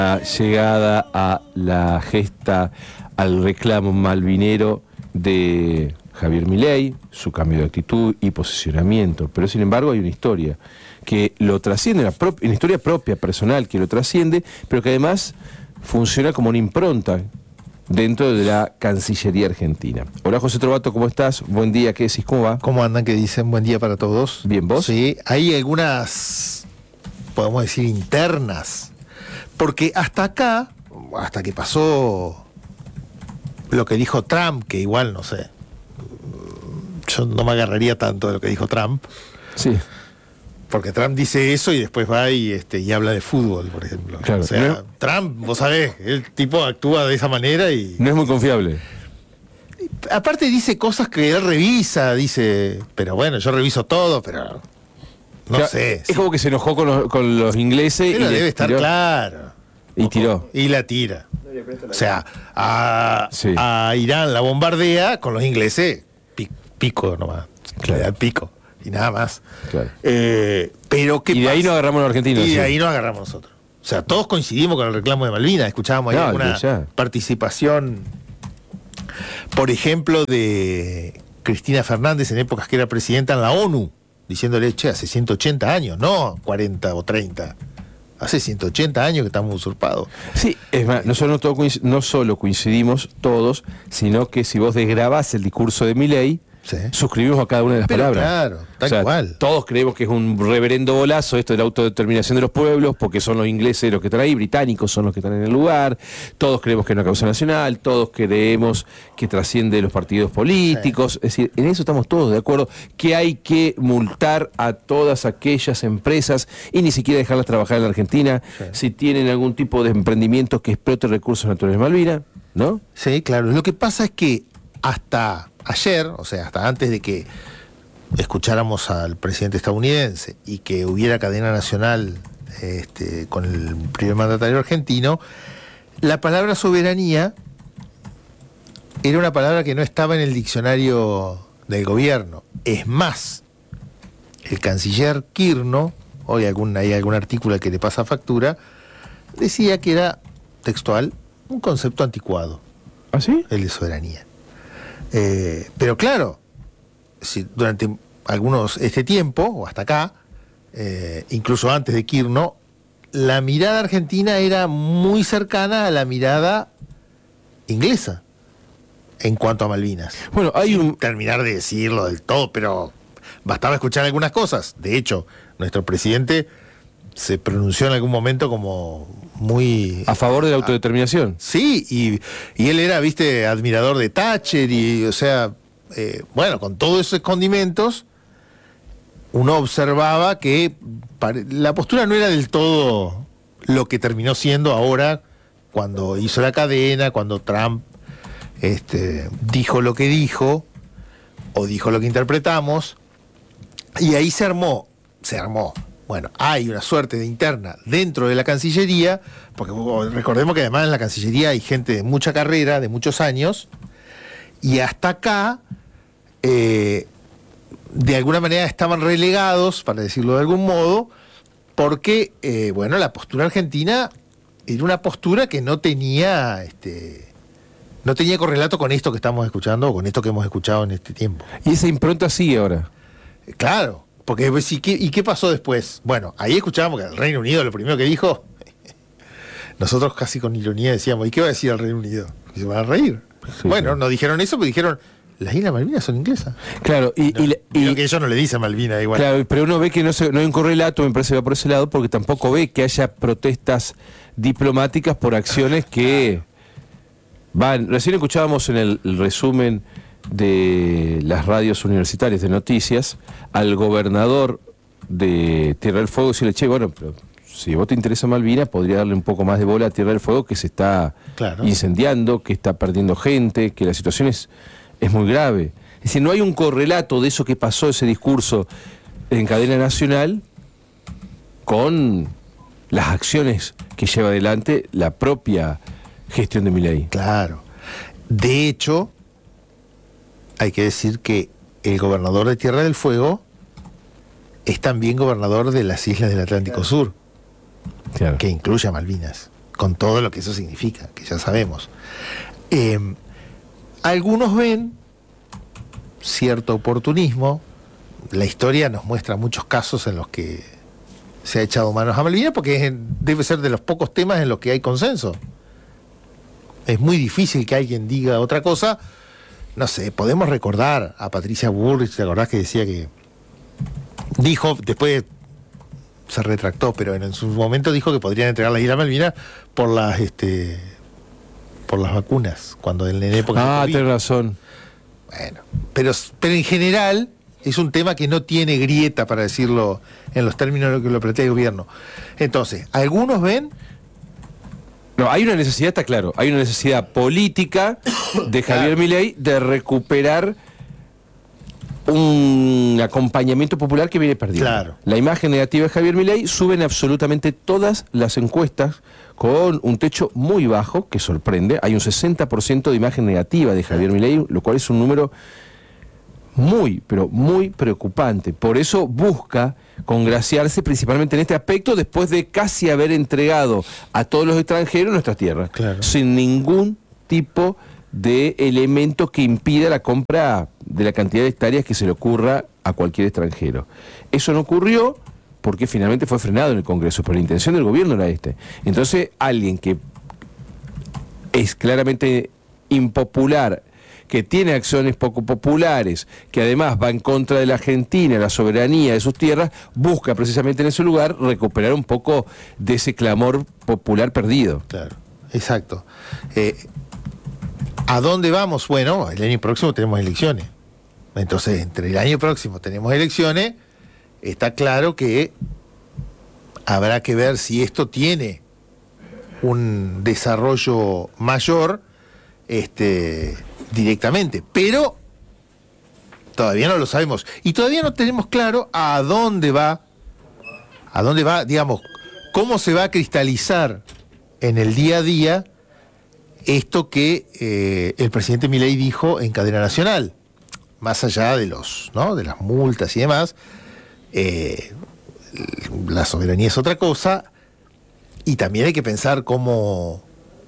Llegada a la gesta, al reclamo malvinero de Javier Milei, su cambio de actitud y posicionamiento. Pero sin embargo hay una historia que lo trasciende, una historia propia, personal, que lo trasciende, pero que además funciona como una impronta dentro de la Cancillería Argentina. Hola José Trovato, ¿cómo estás? Buen día, ¿qué decís? ¿Cómo va? ¿Cómo andan? ¿Qué dicen? Buen día para todos. Bien, ¿vos? Sí, hay algunas, podemos decir, internas. Porque hasta acá, hasta que pasó lo que dijo Trump, que igual, no sé, yo no me agarraría tanto de lo que dijo Trump. Sí. Porque Trump dice eso y después va y habla de fútbol, por ejemplo. Claro. O sea, Trump, vos sabés, el tipo actúa de esa manera y... No es muy confiable. Aparte dice cosas que él revisa, dice, pero bueno, yo reviso todo, pero no Claro, sé. Es como que se enojó con los ingleses. Pero y debe estar tiró, claro. y tiró. Y la tira. O sea, Sí. a Irán la bombardea con los ingleses, pico nomás. Claro. Le da el pico. Y nada más. Claro. Pero ¿qué Y de pasa? ahí nos agarramos los argentinos. Y de sí. ahí nos agarramos nosotros. O sea, todos coincidimos con el reclamo de Malvinas. Escuchábamos ahí No, alguna ya. participación, por ejemplo, de Cristina Fernández en épocas que era presidenta en la ONU, diciéndole, che, hace 180 años, no 40 o 30. Hace 180 años que estamos usurpados. Sí, es más, no solo coincidimos todos, sino que si vos desgrabás el discurso de Milei, Sí. suscribimos a cada una de las Pero palabras. claro, tal cual. Todos creemos que es un reverendo bolazo esto de la autodeterminación de los pueblos, porque son los ingleses los que están ahí, británicos son los que están en el lugar, todos creemos que es una causa nacional, todos creemos que trasciende los partidos políticos, es decir, en eso estamos todos de acuerdo, que hay que multar a todas aquellas empresas y ni siquiera dejarlas trabajar en la Argentina, si tienen algún tipo de emprendimiento que explote recursos naturales de Malvinas, ¿no? Sí, claro. Lo que pasa es que hasta ayer, o sea, hasta antes de que escucháramos al presidente estadounidense y que hubiera cadena nacional con el primer mandatario argentino, la palabra soberanía era una palabra que no estaba en el diccionario del gobierno. Es más, el canciller Kirno, hoy hay algún artículo que le pasa factura, decía que era textual un concepto anticuado, ¿Ah, sí? el de soberanía. Pero claro, si durante este tiempo, o hasta acá, incluso antes de Kirno, la mirada argentina era muy cercana a la mirada inglesa en cuanto a Malvinas. Bueno, hay Sin terminar de decirlo del todo, pero bastaba escuchar algunas cosas. De hecho, nuestro presidente se pronunció en algún momento como muy... a favor de la autodeterminación. Sí, y él era, viste, admirador de Thatcher y, o sea, bueno, con todos esos condimentos, uno observaba que la postura no era del todo lo que terminó siendo ahora cuando hizo la cadena, cuando Trump dijo lo que dijo, o dijo lo que interpretamos, y ahí se armó. Bueno, hay una suerte de interna dentro de la Cancillería, porque recordemos que además en la Cancillería hay gente de mucha carrera, de muchos años, y hasta acá, de alguna manera estaban relegados, para decirlo de algún modo, porque, bueno, la postura argentina era una postura que no tenía correlato con esto que estamos escuchando, o con esto que hemos escuchado en este tiempo. Y esa impronta sigue ahora. Claro. Porque, ¿y qué pasó después? Bueno, ahí escuchábamos que el Reino Unido lo primero que dijo, nosotros casi con ironía decíamos, ¿y qué va a decir el Reino Unido? ¿Que se van a reír? Sí, bueno, claro. No dijeron eso, pero dijeron, las Islas Malvinas son inglesas. Claro, Creo que ellos no le dicen Malvinas igual. Claro, pero uno ve que no hay un correlato, me parece que va por ese lado, porque tampoco ve que haya protestas diplomáticas por acciones que van. Recién escuchábamos en el resumen de las radios universitarias de noticias al gobernador de Tierra del Fuego decirle, che, bueno, pero si a vos te interesa Malvinas, podría darle un poco más de bola a Tierra del Fuego, que se está incendiando, que está perdiendo gente, que la situación es muy grave. Es decir, no hay un correlato de eso que pasó, ese discurso en cadena nacional, con las acciones que lleva adelante la propia gestión de Milei. Claro. De hecho, hay que decir que el gobernador de Tierra del Fuego es también gobernador de las islas del Atlántico Sur, Claro. que incluye a Malvinas. con todo lo que eso significa, que ya sabemos. Algunos ven cierto oportunismo. La historia nos muestra muchos casos en los que se ha echado manos a Malvinas, porque debe ser de los pocos temas en los que hay consenso. Es muy difícil que alguien diga otra cosa. No sé, podemos recordar a Patricia Bullrich, ¿te acordás que decía que dijo, después se retractó, pero en su momento dijo que podrían entregar la isla Malvinas por las vacunas, cuando en época de COVID. Tienes razón. Bueno, pero en general es un tema que no tiene grieta, para decirlo en los términos en los que lo plantea el gobierno. Entonces, algunos ven... No, hay una necesidad, está claro, hay una necesidad política de Javier Milei de recuperar un acompañamiento popular que viene perdido. Claro. La imagen negativa de Javier Milei sube en absolutamente todas las encuestas con un techo muy bajo, que sorprende. Hay un 60% de imagen negativa de Javier Milei, lo cual es un número muy, pero muy preocupante. Por eso busca congraciarse principalmente en este aspecto, después de casi haber entregado a todos los extranjeros nuestras tierras, claro, sin ningún tipo de elemento que impida la compra de la cantidad de hectáreas que se le ocurra a cualquier extranjero. Eso no ocurrió porque finalmente fue frenado en el Congreso, pero la intención del gobierno era este. Entonces, alguien que es claramente impopular, que tiene acciones poco populares, que además va en contra de la Argentina, la soberanía de sus tierras, busca precisamente en ese lugar recuperar un poco de ese clamor popular perdido. Claro, exacto. ¿A dónde vamos? Bueno, el año próximo tenemos elecciones. Entonces, entre el año próximo tenemos elecciones, está claro que habrá que ver si esto tiene un desarrollo mayor, directamente, pero todavía no lo sabemos y todavía no tenemos claro a dónde va, digamos, cómo se va a cristalizar en el día a día esto que el presidente Milei dijo en cadena nacional, más allá de de las multas y demás. La soberanía es otra cosa y también hay que pensar cómo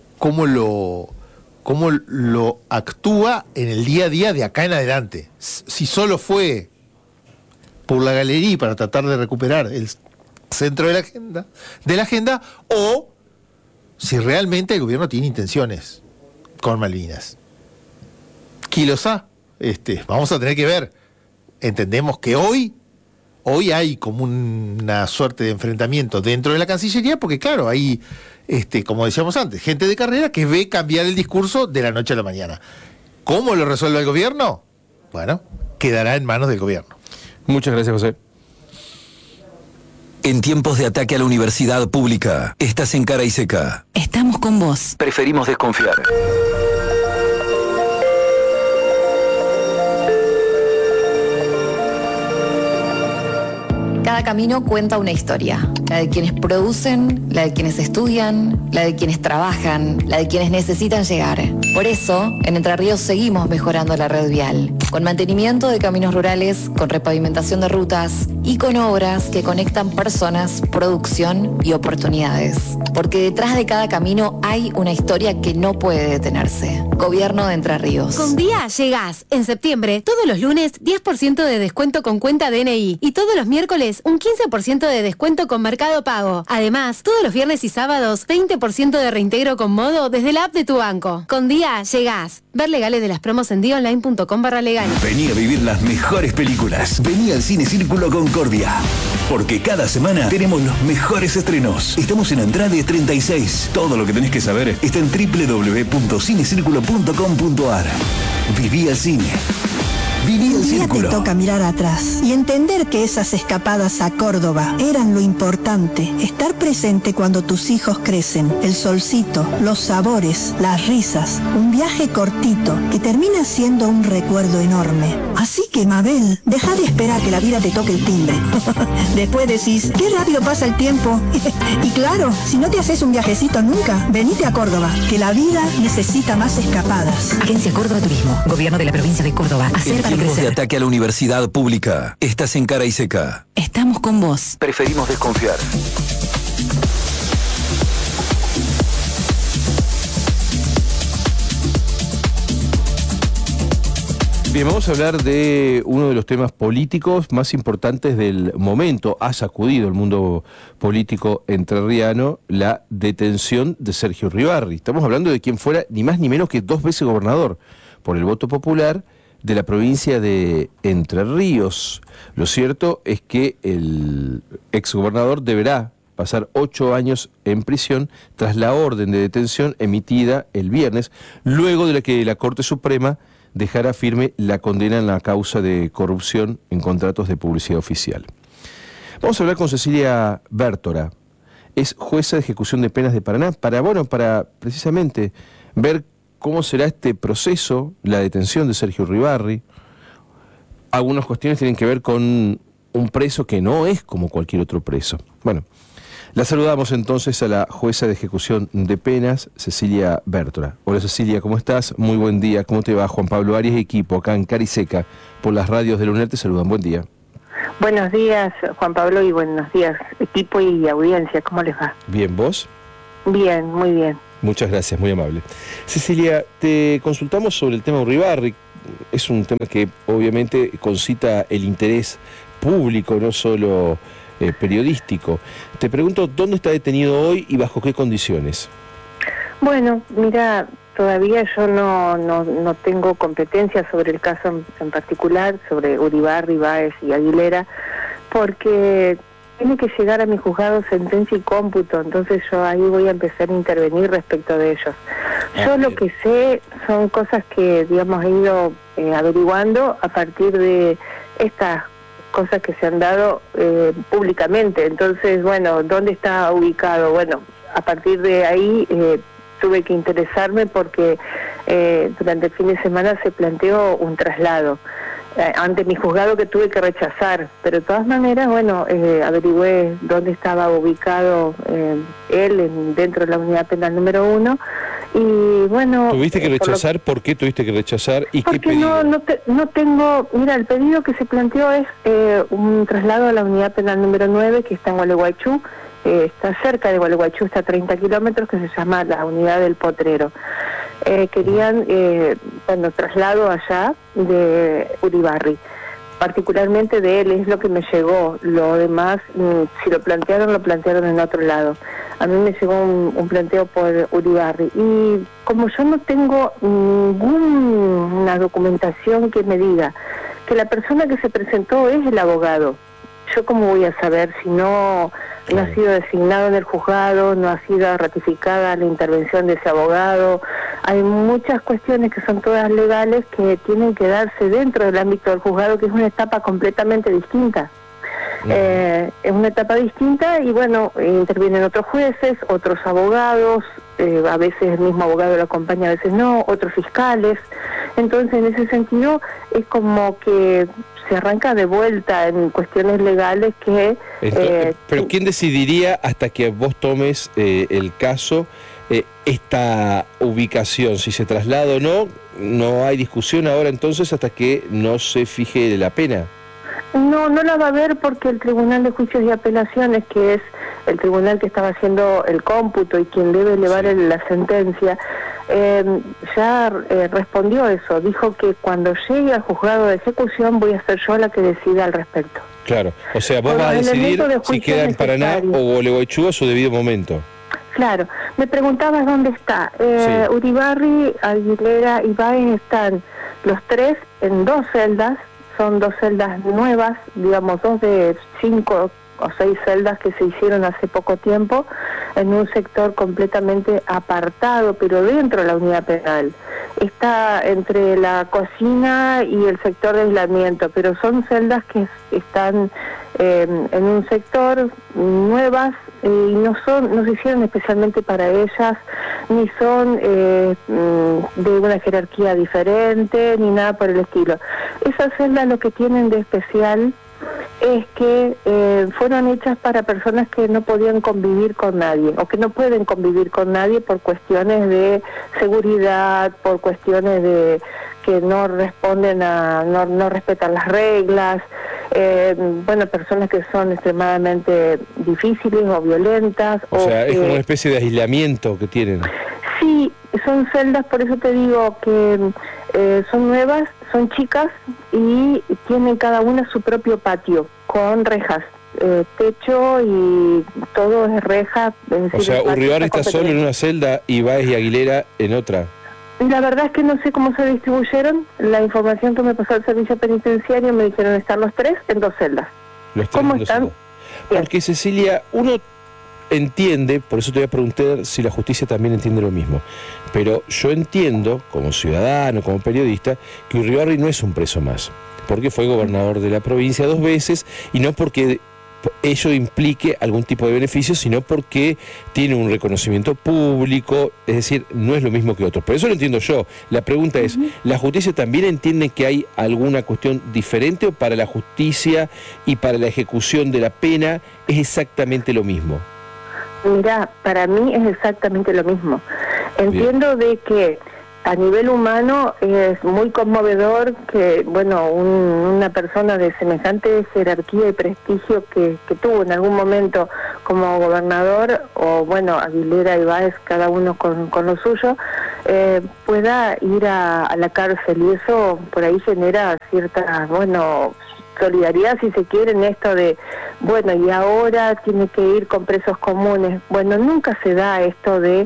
lo actúa en el día a día de acá en adelante. Si solo fue por la galería para tratar de recuperar el centro de la agenda, o si realmente el gobierno tiene intenciones con Malvinas. Quilosá, vamos a tener que ver. Entendemos que hoy hay como una suerte de enfrentamiento dentro de la Cancillería, porque claro, hay, como decíamos antes, gente de carrera que ve cambiar el discurso de la noche a la mañana. ¿Cómo lo resuelve el gobierno? Bueno, quedará en manos del gobierno. Muchas gracias, José. En tiempos de ataque a la universidad pública, estás en Cara y Seca. Estamos con vos. Preferimos desconfiar. Cada camino cuenta una historia. La de quienes producen, la de quienes estudian, la de quienes trabajan, la de quienes necesitan llegar. Por eso, en Entre Ríos seguimos mejorando la red vial. Con mantenimiento de caminos rurales, con repavimentación de rutas y con obras que conectan personas, producción y oportunidades. Porque detrás de cada camino hay una historia que no puede detenerse. Gobierno de Entre Ríos. Con Día llegás. En septiembre, todos los lunes, 10% de descuento con cuenta DNI. Y todos los miércoles, un 15% de descuento con Mercado Pago. Además, todos los viernes y sábados, 20% de reintegro con Modo desde la app de tu banco. Con Día llegás. Ver legales de las promos en diaonline.com/legal. Vení a vivir las mejores películas. Vení al Cine Círculo Concordia. Porque cada semana tenemos los mejores estrenos. Estamos en Andrade 36. Todo lo que tenés que saber está en www.cinecirculo.com.ar. Viví al cine. Viví el Un día círculo. te toca mirar atrás y entender que esas escapadas a Córdoba eran lo importante. Estar presente cuando tus hijos crecen, el solcito, los sabores, las risas, un viaje cortito que termina siendo un recuerdo enorme. Así que, Mabel, deja de esperar que la vida te toque el timbre. Después decís, qué rápido pasa el tiempo. Y claro, si no te haces un viajecito nunca, venite a Córdoba, que la vida necesita más escapadas. Agencia Córdoba Turismo, Gobierno de la Provincia de Córdoba. Hacer para En tiempos de crecer. ataque a la universidad pública, estás en Cara y Seca. Estamos con vos. Preferimos desconfiar. Bien, vamos a hablar de uno de los temas políticos más importantes del momento. Ha sacudido el mundo político entrerriano la detención de Sergio Uribarri. Estamos hablando de quien fuera ni más ni menos que 2 veces gobernador por el voto popular de la provincia de Entre Ríos. Lo cierto es que el exgobernador deberá pasar 8 años en prisión tras la orden de detención emitida el viernes, luego de la que la Corte Suprema dejara firme la condena en la causa de corrupción en contratos de publicidad oficial. Vamos a hablar con Cecilia Bértora, es jueza de ejecución de penas de Paraná, para precisamente ver cómo será este proceso, la detención de Sergio Uribarri. Algunas cuestiones tienen que ver con un preso que no es como cualquier otro preso. Bueno, la saludamos entonces a la jueza de ejecución de penas, Cecilia Bértora. Hola Cecilia, ¿cómo estás? Muy buen día. ¿Cómo te va? Juan Pablo Arias, equipo, acá en Cariseca, por las radios de la UNER, te saludan. Buen día. Buenos días, Juan Pablo, y buenos días, equipo y audiencia. ¿Cómo les va? Bien, ¿vos? Bien, muy bien. Muchas gracias, muy amable. Cecilia, te consultamos sobre el tema Uribarri. Es un tema que obviamente concita el interés público, no solo periodístico. Te pregunto, ¿dónde está detenido hoy y bajo qué condiciones? Bueno, mira, todavía yo no tengo competencia sobre el caso en particular, sobre Uribarri, Báez y Aguilera, porque tiene que llegar a mi juzgado sentencia y cómputo, entonces yo ahí voy a empezar a intervenir respecto de ellos. Yo lo que sé son cosas que, digamos, he ido averiguando a partir de estas cosas que se han dado públicamente. Entonces, bueno, ¿dónde está ubicado? Bueno, a partir de ahí tuve que interesarme porque durante el fin de semana se planteó un traslado ante mi juzgado que tuve que rechazar, pero de todas maneras, bueno, averigüé dónde estaba ubicado él dentro de la unidad penal número 1 y bueno... ¿Tuviste que rechazar? ¿Por qué tuviste que rechazar? ¿Y qué pedido? No tengo... Mira, el pedido que se planteó es un traslado a la unidad penal número 9 que está en Gualeguaychú, está cerca de Gualeguaychú, está a 30 kilómetros, que se llama la unidad del Potrero. Querían, traslado allá de Uribarri, particularmente de él, es lo que me llegó. Lo demás, si lo plantearon en otro lado. A mí me llegó un planteo por Uribarri. Y como yo no tengo ninguna documentación que me diga que la persona que se presentó es el abogado, ¿yo cómo voy a saber si no ha sido designado en el juzgado, no ha sido ratificada la intervención de ese abogado? Hay muchas cuestiones que son todas legales que tienen que darse dentro del ámbito del juzgado, que es una etapa completamente distinta. Es una etapa distinta y bueno, intervienen otros jueces, otros abogados, a veces el mismo abogado lo acompaña, a veces no, otros fiscales. Entonces, en ese sentido, es como que se arranca de vuelta en cuestiones legales que... pero ¿quién decidiría hasta que vos tomes el caso esta ubicación? Si se traslada o no, no hay discusión ahora entonces hasta que no se fije la pena. No la va a haber porque el Tribunal de Juicios y Apelaciones, que es el tribunal que estaba haciendo el cómputo y quien debe elevar la sentencia, ya respondió eso. Dijo que cuando llegue al juzgado de ejecución voy a ser yo la que decida al respecto. Claro, o sea, vos vas a decidir si queda en Paraná o Gualeguaychú a su debido momento. Claro, me preguntabas dónde está. Sí. Uribarri, Aguilera y Báez están los 3 en 2 celdas. Son 2 celdas nuevas, digamos 2 de 5 o 6 celdas que se hicieron hace poco tiempo en un sector completamente apartado, pero dentro de la unidad penal. Está entre la cocina y el sector de aislamiento, pero son celdas que están en un sector nuevas y no se hicieron especialmente para ellas, ni son de una jerarquía diferente, ni nada por el estilo. Esas celdas lo que tienen de especial es que fueron hechas para personas que no podían convivir con nadie, o que no pueden convivir con nadie por cuestiones de seguridad, por cuestiones de que no responden no respetan las reglas, personas que son extremadamente difíciles o violentas. O sea, es como una especie de aislamiento que tienen. Sí, son celdas, por eso te digo que Son nuevas, son chicas y tienen cada una su propio patio con rejas. Techo y todo es reja. O sea, Urribarri está solo en una celda y Báez y Aguilera en otra. La verdad es que no sé cómo se distribuyeron. La información que me pasó el servicio penitenciario me dijeron están los tres en 2 celdas. Los tres ¿Cómo en 2 están? celdas. Porque Cecilia, uno entiende, por eso te voy a preguntar si la justicia también entiende lo mismo, pero yo entiendo, como ciudadano, como periodista, que Urribarri no es un preso más, porque fue gobernador de la provincia 2 veces, y no porque ello implique algún tipo de beneficio, sino porque tiene un reconocimiento público, es decir, no es lo mismo que otros. Pero eso lo entiendo yo. La pregunta es, ¿la justicia también entiende que hay alguna cuestión diferente, o para la justicia y para la ejecución de la pena es exactamente lo mismo? Mira, para mí es exactamente lo mismo. Entiendo de que a nivel humano es muy conmovedor que, bueno, una persona de semejante jerarquía y prestigio que tuvo en algún momento como gobernador, o bueno, Aguilera y Báez, cada uno con lo suyo, pueda ir a la cárcel, y eso por ahí genera cierta, bueno, solidaridad, si se quiere, en esto de, bueno, y ahora tiene que ir con presos comunes. Bueno, nunca se da esto de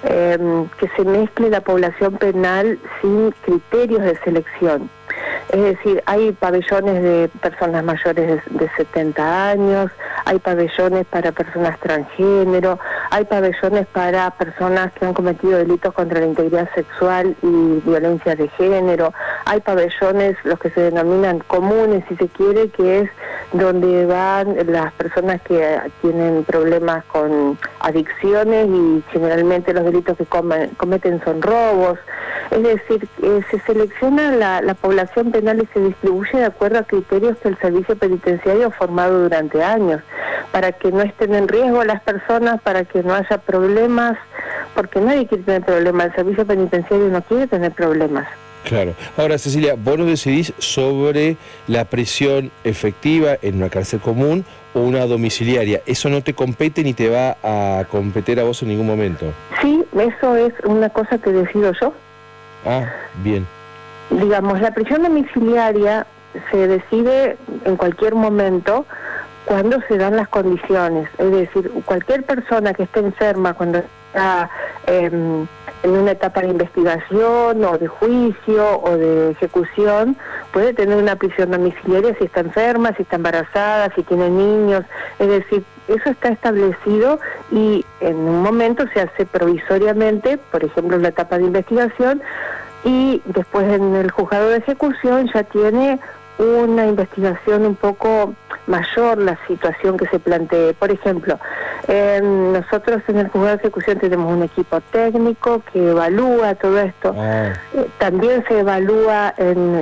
que se mezcle la población penal sin criterios de selección. Es decir, hay pabellones de personas mayores de 70 años, hay pabellones para personas transgénero, hay pabellones para personas que han cometido delitos contra la integridad sexual y violencia de género, hay pabellones, los que se denominan comunes, si se quiere, que es donde van las personas que tienen problemas con adicciones, y generalmente los delitos que cometen son robos. Es decir, se selecciona la población penal y se distribuye de acuerdo a criterios que el servicio penitenciario ha formado durante años, para que no estén en riesgo las personas, para que no haya problemas, porque nadie quiere tener problemas, el servicio penitenciario no quiere tener problemas. Claro. Ahora, Cecilia, vos no decidís sobre la prisión efectiva en una cárcel común o una domiciliaria. Eso no te compete ni te va a competir a vos en ningún momento. Sí, eso es una cosa que decido yo. Ah, bien. Digamos, la prisión domiciliaria se decide en cualquier momento cuando se dan las condiciones. Es decir, cualquier persona que esté enferma cuando está en una etapa de investigación o de juicio o de ejecución puede tener una prisión domiciliaria si está enferma, si está embarazada, si tiene niños. Es decir, eso está establecido, y en un momento se hace provisoriamente, por ejemplo en la etapa de investigación, y después en el juzgado de ejecución ya tiene una investigación un poco mayor la situación que se plantee. Por ejemplo, nosotros en el juzgado de ejecución tenemos un equipo técnico que evalúa todo esto. También se evalúa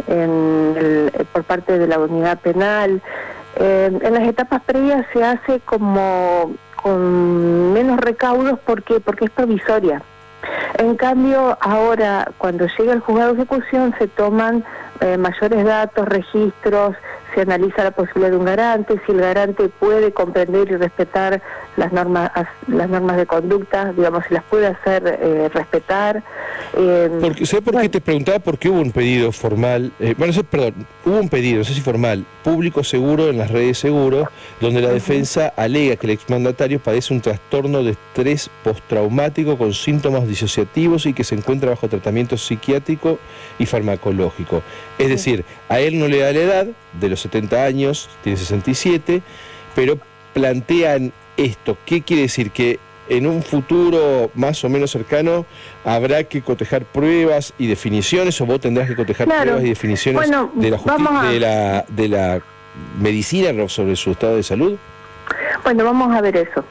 por parte de la unidad penal. En las etapas previas se hace como con menos recaudos porque es provisoria. En cambio, ahora, cuando llega el juzgado de ejecución, se toman mayores datos, registros, se analiza la posibilidad de un garante, si el garante puede comprender y respetar las normas de conducta, digamos, si las puede hacer respetar. ¿Sabes por qué te preguntaba? Porque hubo un pedido formal, hubo un pedido, no sé si formal, público seguro en las redes seguros, donde la defensa alega que el exmandatario padece un trastorno de estrés postraumático con síntomas disociativos y que se encuentra bajo tratamiento psiquiátrico y farmacológico. Es decir, a él no le da la edad, de los 70 años, tiene 67, pero plantean esto. ¿Qué quiere decir? Que en un futuro más o menos cercano habrá que cotejar pruebas y definiciones, o vos tendrás que cotejar pruebas y definiciones de la justicia, de la medicina sobre su estado de salud. Bueno, vamos a ver eso.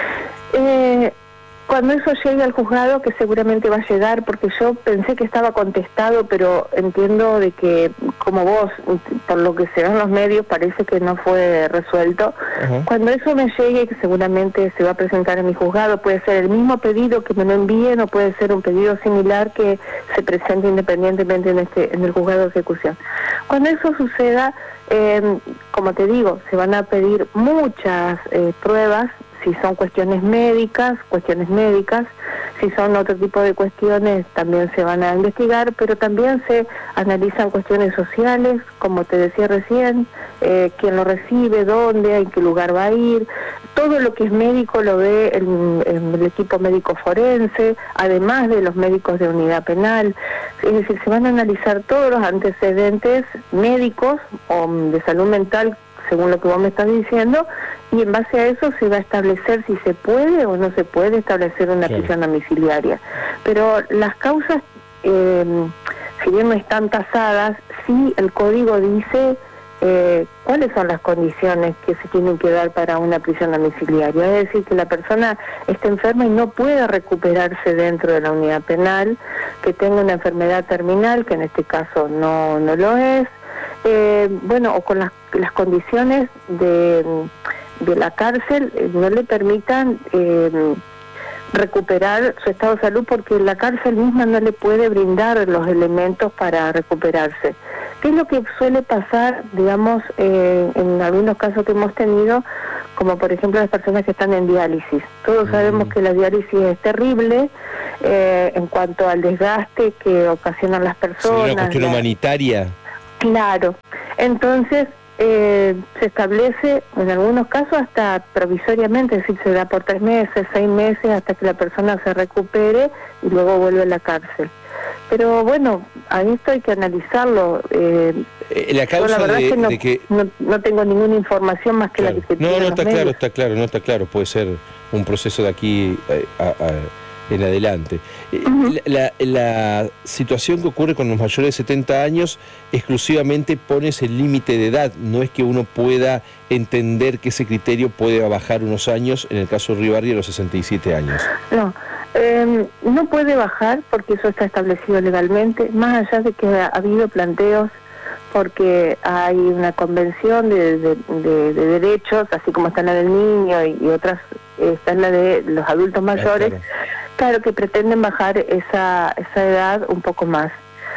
Cuando eso llegue al juzgado, que seguramente va a llegar, porque yo pensé que estaba contestado, pero entiendo de que, como vos, por lo que se ve en los medios, parece que no fue resuelto. Cuando eso me llegue, que seguramente se va a presentar en mi juzgado, puede ser el mismo pedido que me lo envíen, o puede ser un pedido similar que se presente independientemente en el juzgado de ejecución. Cuando eso suceda, como te digo, se van a pedir muchas pruebas. Si son cuestiones médicas, Si son otro tipo de cuestiones, también se van a investigar, pero también se analizan cuestiones sociales, como te decía recién, quién lo recibe, dónde, en qué lugar va a ir. Todo lo que es médico lo ve el equipo médico forense, además de los médicos de unidad penal. Es decir, se van a analizar todos los antecedentes médicos o de salud mental, según lo que vos me estás diciendo, y en base a eso se va a establecer si se puede o no se puede establecer una prisión domiciliaria. Pero las causas, si bien no están tasadas, sí el código dice cuáles son las condiciones que se tienen que dar para una prisión domiciliaria. Es decir, que la persona esté enferma y no pueda recuperarse dentro de la unidad penal, que tenga una enfermedad terminal, que en este caso no lo es, bueno, o con las condiciones de la cárcel no le permitan recuperar su estado de salud, porque la cárcel misma no le puede brindar los elementos para recuperarse. ¿Qué es lo que suele pasar, digamos, en algunos casos que hemos tenido, como por ejemplo las personas que están en diálisis? Todos sabemos que la diálisis es terrible en cuanto al desgaste que ocasionan las personas. Sí, una cuestión humanitaria. Claro, entonces se establece en algunos casos hasta provisoriamente, es decir, se da por 3 meses, 6 meses, hasta que la persona se recupere y luego vuelve a la cárcel. Pero bueno, a esto hay que analizarlo. La causa la verdad de que no tengo ninguna información más que claro. la que No, tienen está claro, no está claro. Puede ser un proceso de aquí en adelante. La situación que ocurre con los mayores de 70 años exclusivamente pones el límite de edad, no es que uno pueda entender que ese criterio puede bajar unos años, en el caso de Ribarri, a los 67 años. No, no puede bajar porque eso está establecido legalmente, más allá de que ha habido planteos, porque hay una convención de derechos, así como está la del niño y otras, está la de los adultos mayores, claro, que pretenden bajar esa edad un poco más.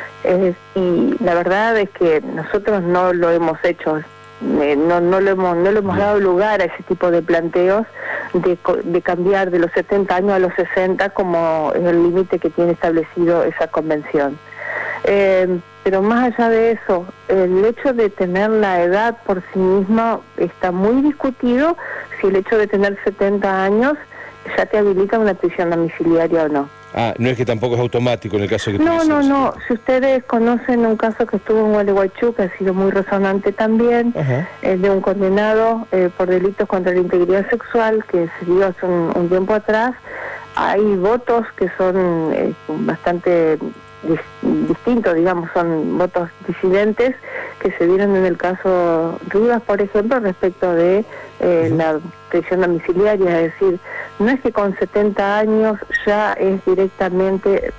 Y la verdad es que nosotros no lo hemos hecho, no le hemos dado lugar a ese tipo de planteos de cambiar de los 70 años a los 60 como es el límite que tiene establecido esa convención. Pero más allá de eso, el hecho de tener la edad por sí misma está muy discutido, si el hecho de tener 70 años ya te habilita una prisión domiciliaria o no. Ah, no es que tampoco es automático en el caso que tú dices. No. Si ustedes conocen un caso que estuvo en Gualeguaychú, que ha sido muy resonante también, de un condenado por delitos contra la integridad sexual, que se dio hace un tiempo atrás, hay votos que son bastante distintos, digamos, son votos disidentes que se dieron en el caso Rivas, por ejemplo, respecto de la prisión domiciliaria. Es decir, no es que con 70 años ya es directamente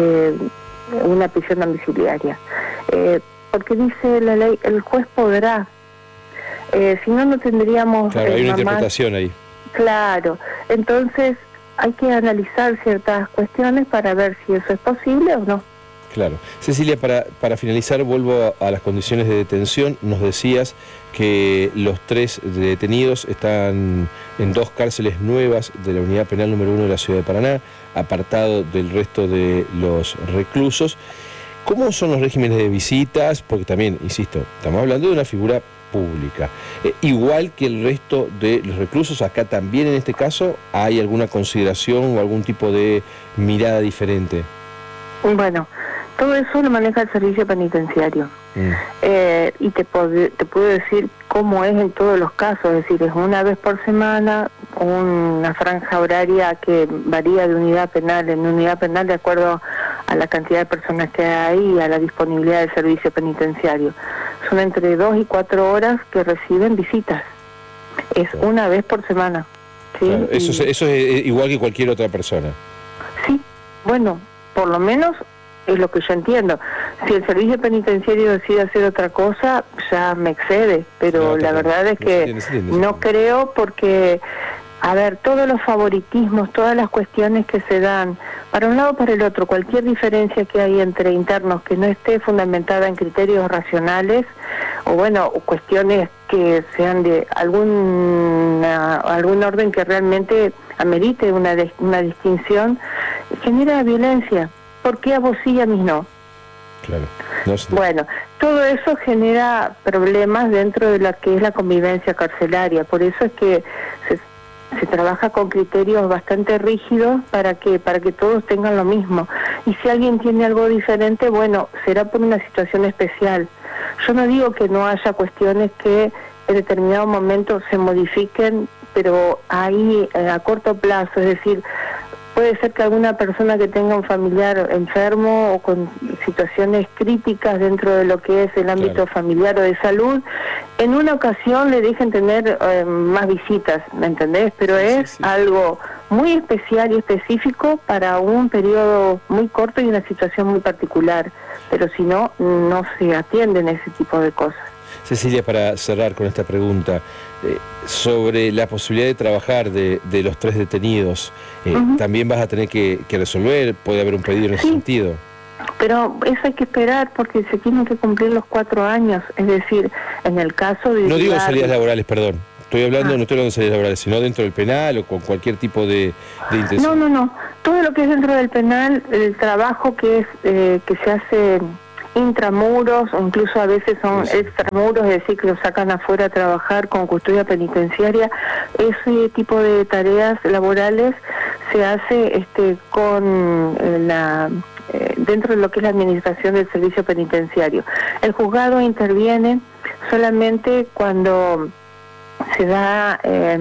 una prisión domiciliaria, porque dice la ley, el juez podrá, si no, no tendríamos... Claro, hay una interpretación ahí. Claro, entonces hay que analizar ciertas cuestiones para ver si eso es posible o no. Claro. Cecilia, para finalizar, vuelvo a las condiciones de detención. Nos decías que los 3 detenidos están en 2 cárceles nuevas de la Unidad Penal número 1 de la Ciudad de Paraná, apartado del resto de los reclusos. ¿Cómo son los regímenes de visitas? Porque también, insisto, estamos hablando de una figura pública. Igual que el resto de los reclusos, acá también en este caso, ¿hay alguna consideración o algún tipo de mirada diferente? Bueno, todo eso lo maneja el servicio penitenciario. Y te puedo decir cómo es en todos los casos, es decir, es una vez por semana, una franja horaria que varía de unidad penal en unidad penal de acuerdo a la cantidad de personas que hay y a la disponibilidad del servicio penitenciario. Son entre 2 y 4 horas que reciben visitas. Es una vez por semana. ¿Sí? Claro, eso es igual que cualquier otra persona. Sí, bueno, por lo menos es lo que yo entiendo. Si el servicio penitenciario decide hacer otra cosa, ya me excede, pero la verdad es que no creo, porque, a ver, todos los favoritismos, todas las cuestiones que se dan, para un lado o para el otro, cualquier diferencia que hay entre internos que no esté fundamentada en criterios racionales, o bueno, o cuestiones que sean de algún orden que realmente amerite una distinción, genera violencia. ¿Por qué a vos sí y a mí no? Claro. No sé. Bueno, todo eso genera problemas dentro de la que es la convivencia carcelaria. Por eso es que se trabaja con criterios bastante rígidos para que todos tengan lo mismo. Y si alguien tiene algo diferente, bueno, será por una situación especial. Yo no digo que no haya cuestiones que en determinado momento se modifiquen, pero ahí a corto plazo, es decir, puede ser que alguna persona que tenga un familiar enfermo o con situaciones críticas dentro de lo que es el ámbito familiar o de salud, en una ocasión le dejen tener más visitas, ¿me entendés? Pero es algo muy especial y específico para un periodo muy corto y una situación muy particular. Pero si no, no se atienden ese tipo de cosas. Cecilia, para cerrar con esta pregunta, sobre la posibilidad de trabajar de los 3 detenidos, también vas a tener que resolver, puede haber un pedido en ese sentido. Pero eso hay que esperar porque se tienen que cumplir los 4 años, es decir, en el caso de... No digo salidas laborales, perdón. No estoy hablando de salidas laborales, sino dentro del penal o con cualquier tipo de intención. No. Todo lo que es dentro del penal, el trabajo que se hace intramuros, o incluso a veces son extramuros, es decir, que lo sacan afuera a trabajar con custodia penitenciaria, ese tipo de tareas laborales se hace con dentro de lo que es la administración del servicio penitenciario. El juzgado interviene solamente cuando se da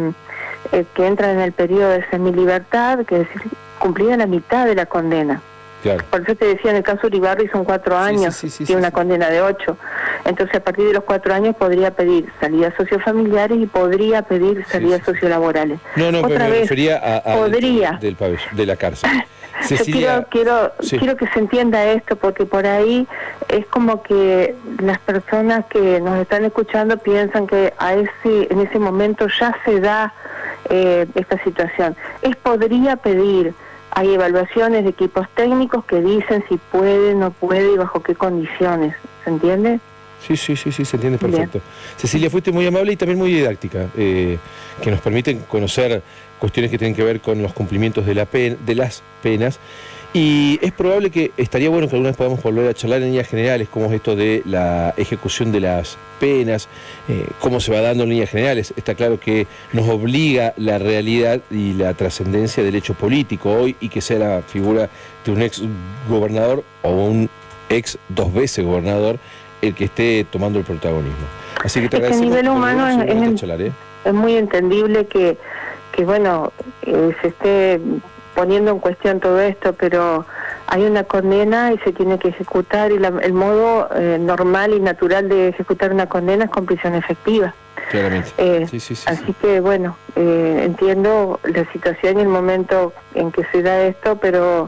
que entra en el periodo de semilibertad, que es decir, cumplida la mitad de la condena. Claro. Por eso te decía, en el caso Uribarri son 4 años, tiene una condena de 8. Entonces, a partir de los 4 años podría pedir salidas sociofamiliares y podría pedir salidas sociolaborales. No, pero me refería a podría. de la cárcel. Cecilia, quiero que se entienda esto, porque por ahí es como que las personas que nos están escuchando piensan que en ese momento ya se da esta situación. Podría pedir. Hay evaluaciones de equipos técnicos que dicen si puede, no puede y bajo qué condiciones. ¿Se entiende? Sí, se entiende perfecto. Bien. Cecilia, fuiste muy amable y también muy didáctica, que nos permiten conocer cuestiones que tienen que ver con los cumplimientos de las penas. Y es probable que estaría bueno que alguna vez podamos volver a charlar en líneas generales cómo es esto de la ejecución de las penas, cómo se va dando en líneas generales. Está claro que nos obliga la realidad y la trascendencia del hecho político hoy y que sea la figura de un ex gobernador o un ex 2 veces gobernador el que esté tomando el protagonismo. Así que te agradecemos. A nivel humano es muy entendible que se esté poniendo en cuestión todo esto, pero hay una condena y se tiene que ejecutar, y el modo normal y natural de ejecutar una condena es con prisión efectiva. Claramente. Así que entiendo la situación y el momento en que se da esto, pero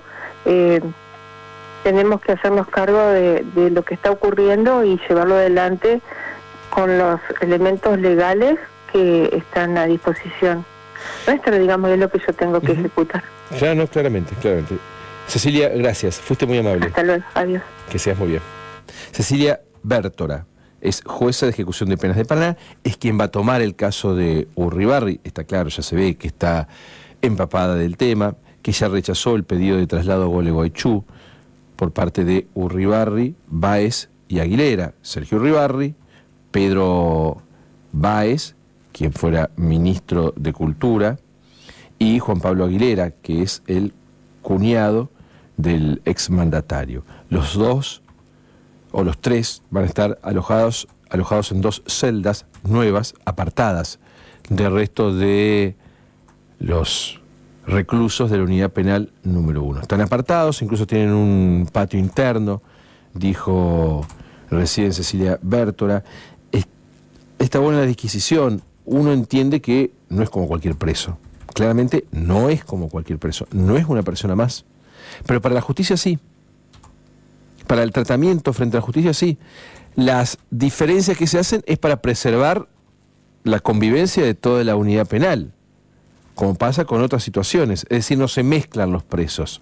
tenemos que hacernos cargo de lo que está ocurriendo y llevarlo adelante con los elementos legales que están a disposición nuestra, digamos, es lo que yo tengo que ejecutar. Claro, claramente. Cecilia, gracias, fuiste muy amable. Hasta luego, adiós. Que seas muy bien. Cecilia Bértora es jueza de ejecución de penas de Paraná, es quien va a tomar el caso de Uribarri. Está claro, ya se ve que está empapada del tema, que ya rechazó el pedido de traslado a Gualeguaychú por parte de Uribarri, Báez y Aguilera. Sergio Uribarri, Pedro Báez, quien fuera ministro de Cultura, y Juan Pablo Aguilera, que es el cuñado del exmandatario. Los 2 o los 3 van a estar alojados en 2 celdas nuevas, apartadas del resto de los reclusos de la unidad penal número 1. Están apartados, incluso tienen un patio interno, dijo recién Cecilia Bértora. Está buena la disquisición. Uno entiende que no es como cualquier preso. Claramente no es como cualquier preso. No es una persona más. Pero para la justicia sí. Para el tratamiento frente a la justicia sí. Las diferencias que se hacen es para preservar la convivencia de toda la unidad penal, como pasa con otras situaciones. Es decir, no se mezclan los presos.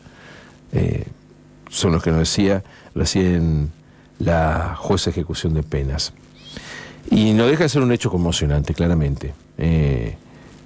Son los que nos decía recién la jueza de ejecución de penas. Y no deja de ser un hecho conmocionante, claramente.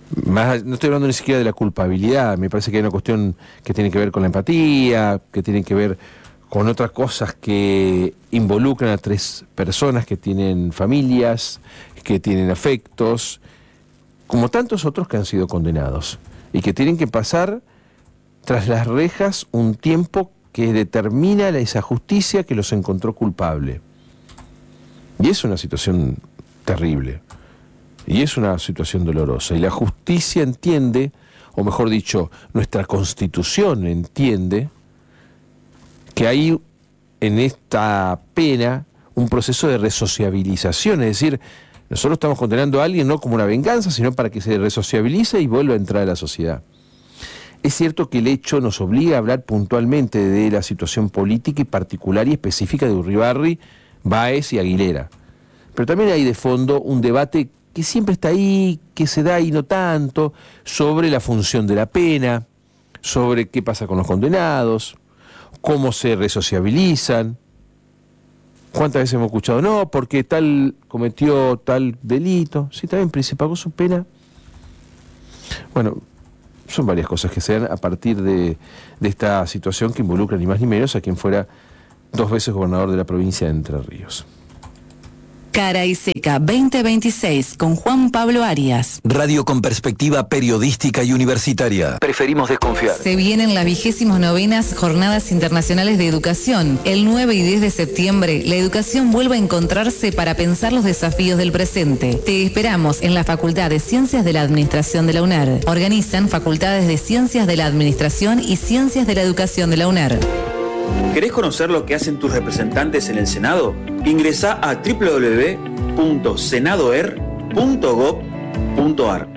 No estoy hablando ni siquiera de la culpabilidad, me parece que hay una cuestión que tiene que ver con la empatía, que tiene que ver con otras cosas que involucran a 3 personas que tienen familias, que tienen afectos, como tantos otros que han sido condenados, y que tienen que pasar tras las rejas un tiempo que determina esa justicia que los encontró culpable. Y es una situación terrible. Y es una situación dolorosa. Y la justicia entiende, o mejor dicho, nuestra Constitución entiende, que hay en esta pena un proceso de resociabilización. Es decir, nosotros estamos condenando a alguien no como una venganza, sino para que se resociabilice y vuelva a entrar a la sociedad. Es cierto que el hecho nos obliga a hablar puntualmente de la situación política y particular y específica de Urribarri, Báez y Aguilera. Pero también hay de fondo un debate que siempre está ahí, que se da y no tanto, sobre la función de la pena, sobre qué pasa con los condenados, cómo se resociabilizan. ¿Cuántas veces hemos escuchado? No, porque tal cometió tal delito. Sí, también pagó su pena. Bueno, son varias cosas que se dan a partir de esta situación que involucra ni más ni menos a quien fuera 2 veces gobernador de la provincia de Entre Ríos. Cara y Seca 2026 con Juan Pablo Arias. Radio con perspectiva periodística y universitaria. Preferimos desconfiar. Se vienen las 29ª Jornadas Internacionales de Educación. El 9 y 10 de septiembre, la educación vuelve a encontrarse para pensar los desafíos del presente. Te esperamos en la Facultad de Ciencias de la Administración de la UNER. Organizan Facultades de Ciencias de la Administración y Ciencias de la Educación de la UNER. ¿Querés conocer lo que hacen tus representantes en el Senado? Ingresá a www.senadoer.gov.ar.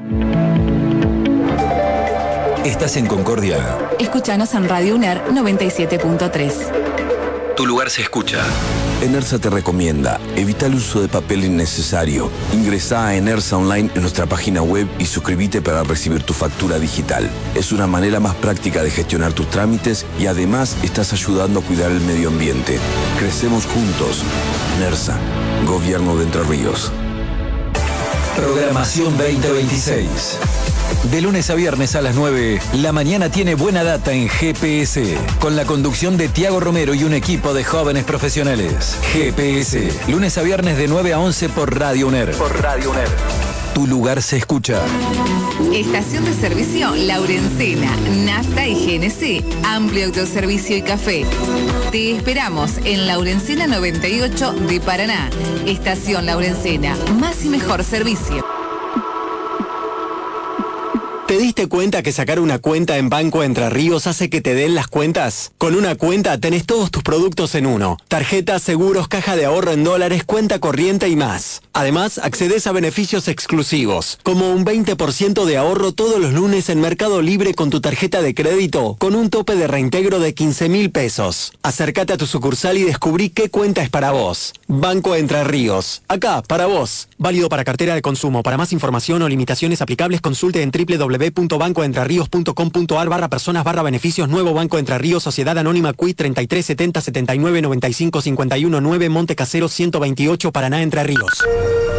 ¿Estás en Concordia? Escúchanos en Radio UNER 97.3. Tu lugar se escucha. Enersa te recomienda, evita el uso de papel innecesario. Ingresá a Enersa Online en nuestra página web y suscríbete para recibir tu factura digital. Es una manera más práctica de gestionar tus trámites y además estás ayudando a cuidar el medio ambiente. Crecemos juntos. Enersa, Gobierno de Entre Ríos. Programación 2026. De lunes a viernes a las 9, la mañana tiene buena data en GPS, con la conducción de Tiago Romero y un equipo de jóvenes profesionales. GPS, lunes a viernes de 9 a 11 por Radio UNER. Tu lugar se escucha. Estación de servicio Laurencena, Nafta y GNC, amplio autoservicio y café. Te esperamos en Laurencena 98 de Paraná. Estación Laurencena, más y mejor servicio. ¿Te diste cuenta que sacar una cuenta en Banco Entre Ríos hace que te den las cuentas? Con una cuenta tenés todos tus productos en uno. Tarjetas, seguros, caja de ahorro en dólares, cuenta corriente y más. Además, accedes a beneficios exclusivos, como un 20% de ahorro todos los lunes en Mercado Libre con tu tarjeta de crédito, con un tope de reintegro de 15.000 pesos. Acércate a tu sucursal y descubrí qué cuenta es para vos. Banco Entre Ríos. Acá, para vos. Válido para cartera de consumo. Para más información o limitaciones aplicables, consulte en www.bancoentrerríos.com.ar/personas/beneficios. Nuevo Banco Entre Ríos, Sociedad Anónima CUI 33 70 79 95 51 9, Monte Casero 128, Paraná, Entre Ríos.